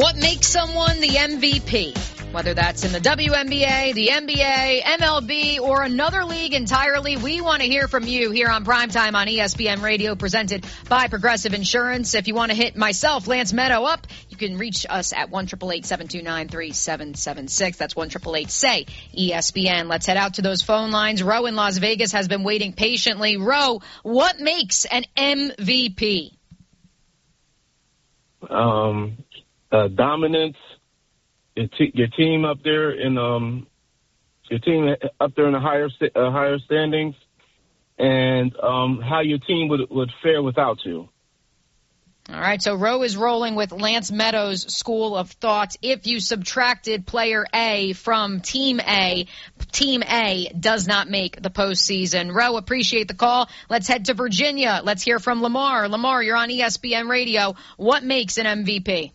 What makes someone the MVP? Whether that's in the WNBA, the NBA, MLB, or another league entirely, we want to hear from you here on Primetime on ESPN Radio, presented by Progressive Insurance. If you want to hit myself, Lance Meadow, up, you can reach us at 1-888-729-3776. That's 1-888-SAY-ESPN. Let's head out to those phone lines. Ro in Las Vegas has been waiting patiently. Ro, what makes an MVP? Dominance. Your team up there in the higher standings, and how your team would fare without you. All right, so Ro is rolling with Lance Meadows' school of thought. If you subtracted player A from Team A, Team A does not make the postseason. Ro, appreciate the call. Let's head to Virginia. Let's hear from Lamar. Lamar, you're on ESPN Radio. What makes an MVP?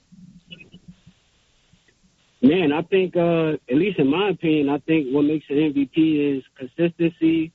Man, I think, at least in my opinion, I think what makes an MVP is consistency,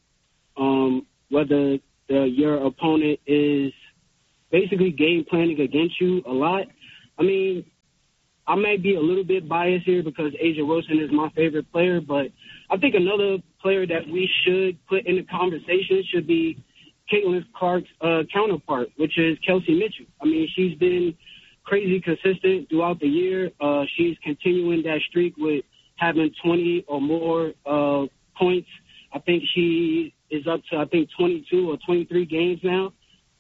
whether your opponent is basically game planning against you a lot. I mean, I may be a little bit biased here because A'ja Wilson is my favorite player, but I think another player that we should put in the conversation should be Caitlin Clark's counterpart, which is Kelsey Mitchell. I mean, she's been crazy consistent throughout the year. She's continuing that streak with having 20 or more points. I think she is up to, 22 or 23 games now.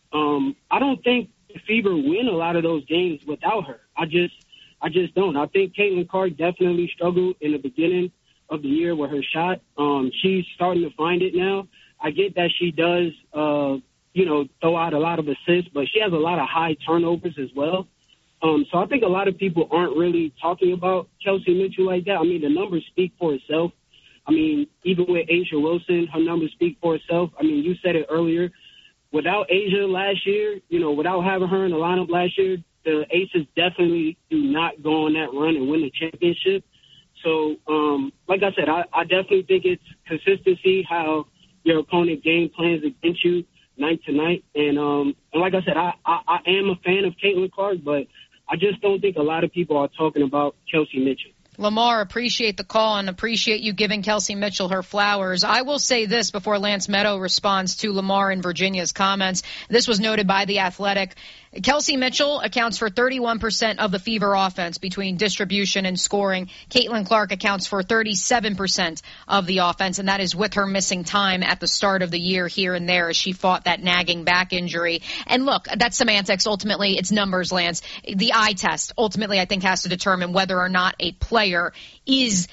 I don't think the Fever win a lot of those games without her. I just don't. I think Caitlin Clark definitely struggled in the beginning of the year with her shot. She's starting to find it now. I get that she does, throw out a lot of assists, but she has a lot of high turnovers as well. So I think a lot of people aren't really talking about Kelsey Mitchell like that. I mean, the numbers speak for itself. I mean, even with A'ja Wilson, her numbers speak for itself. I mean, you said it earlier. Without A'ja last year, without having her in the lineup last year, the Aces definitely do not go on that run and win the championship. So, like I said, I definitely think it's consistency, how your opponent game plans against you night to night. And like I said, I am a fan of Caitlin Clark, but I just don't think a lot of people are talking about Kelsey Mitchell. Lamar, appreciate the call and appreciate you giving Kelsey Mitchell her flowers. I will say this before Lance Meadow responds to Lamar in Virginia's comments. This was noted by The Athletic. Kelsey Mitchell accounts for 31% of the Fever offense between distribution and scoring. Caitlin Clark accounts for 37% of the offense, and that is with her missing time at the start of the year here and there as she fought that nagging back injury. And look, that's semantics. Ultimately, it's numbers, Lance. The eye test ultimately, I think, has to determine whether or not a player is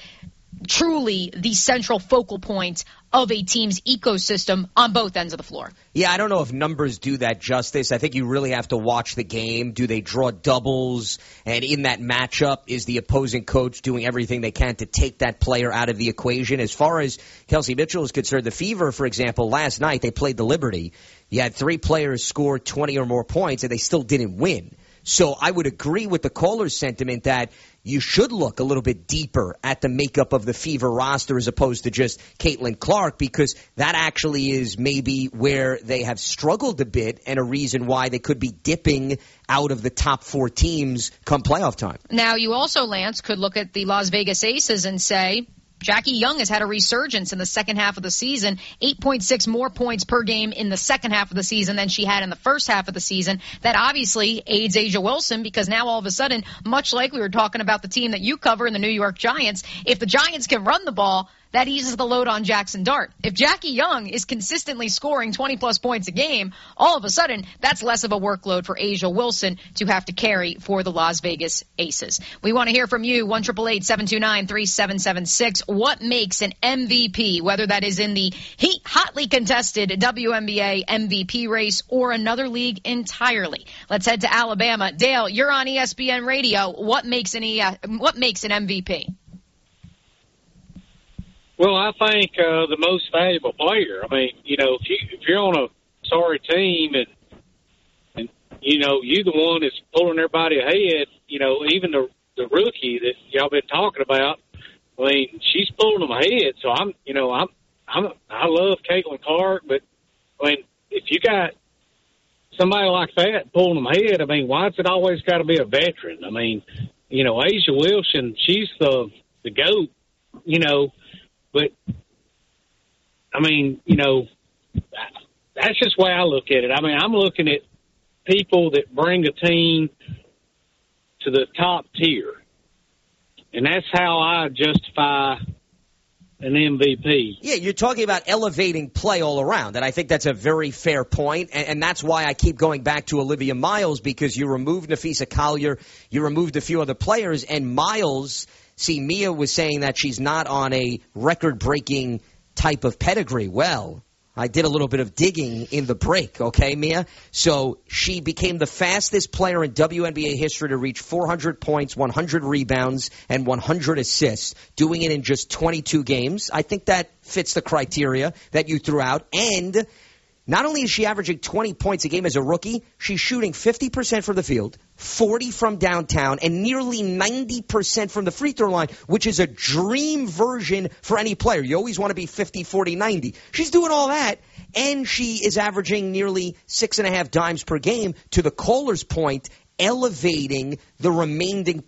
truly the central focal point of a team's ecosystem on both ends of the floor. Yeah, I don't know if numbers do that justice. I think you really have to watch the game. Do they draw doubles? And in that matchup, is the opposing coach doing everything they can to take that player out of the equation? As far as Kelsey Mitchell is concerned, the Fever, for example, last night they played the Liberty. You had 3 players score 20 or more points, and they still didn't win. So I would agree with the caller's sentiment that you should look a little bit deeper at the makeup of the Fever roster as opposed to just Caitlin Clark, because that actually is maybe where they have struggled a bit and a reason why they could be dipping out of the top 4 teams come playoff time. Now, you also, Lance, could look at the Las Vegas Aces and say, Jackie Young has had a resurgence in the second half of the season, 8.6 more points per game in the second half of the season than she had in the first half of the season. That obviously aids A'ja Wilson, because now all of a sudden, much like we were talking about the team that you cover in the New York Giants, if the Giants can run the ball, that eases the load on Jackson Dart. If Jackie Young is consistently scoring 20-plus points a game, all of a sudden, that's less of a workload for A'ja Wilson to have to carry for the Las Vegas Aces. We want to hear from you, 1-888-729-3776. What makes an MVP, whether that is in the hotly contested WNBA MVP race or another league entirely? Let's head to Alabama. Dale, you're on ESPN Radio. What makes an MVP? Well, I think the most valuable player. I mean, if you're on a sorry team and you're the one that's pulling everybody ahead, even the rookie that y'all been talking about, I mean, she's pulling them ahead. So I love Caitlin Clark, but I mean, if you got somebody like that pulling them ahead, I mean, why's it always got to be a veteran? I mean, Asia Wilson, she's the GOAT, but I mean, that's just the way I look at it. I mean, I'm looking at people that bring a team to the top tier, and that's how I justify an MVP. Yeah, you're talking about elevating play all around, and I think that's a very fair point, and that's why I keep going back to Olivia Miles, because you removed Nafisa Collier, you removed a few other players, and Miles, see, Mia was saying that she's not on a record-breaking type of pedigree. Well, I did a little bit of digging in the break, okay, Mia? So she became the fastest player in WNBA history to reach 400 points, 100 rebounds, and 100 assists, doing it in just 22 games. I think that fits the criteria that you threw out. And not only is she averaging 20 points a game as a rookie, she's shooting 50% from the field, 40% from downtown, and nearly 90% from the free throw line, which is a dream version for any player. You always want to be 50, 40, 90. She's doing all that, and she is averaging nearly 6.5 dimes per game, to the caller's point, elevating the remaining